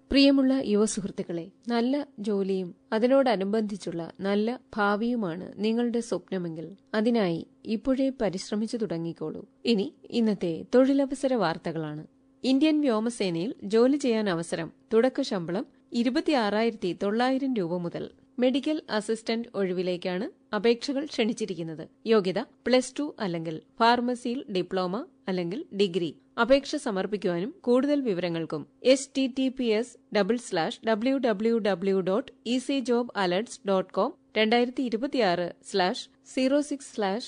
പ്രിയമുള്ള യുവസുഹൃത്തുക്കളെ, നല്ല ജോലിയും അതിനോടനുബന്ധിച്ചുള്ള നല്ല ഭാവിയുമാണ് നിങ്ങളുടെ സ്വപ്നമെങ്കിൽ അതിനായി ഇപ്പോഴേ പരിശ്രമിച്ചു തുടങ്ങിക്കോളൂ. ഇനി ഇന്നത്തെ തൊഴിലവസര വാർത്തകളാണ്. ഇന്ത്യൻ വ്യോമസേനയിൽ ജോലി ചെയ്യാൻ അവസരം. തുടക്ക ശമ്പളം 26,900 രൂപ മുതൽ. മെഡിക്കൽ അസിസ്റ്റന്റ് ഒഴിവിലേക്കാണ് അപേക്ഷകൾ ക്ഷണിച്ചിരിക്കുന്നത്. യോഗ്യത +2 അല്ലെങ്കിൽ ഫാർമസിയിൽ ഡിപ്ലോമ അല്ലെങ്കിൽ ഡിഗ്രി. അപേക്ഷ സമർപ്പിക്കുവാനും കൂടുതൽ വിവരങ്ങൾക്കും https://www.easyjobalerts.com 2026/06/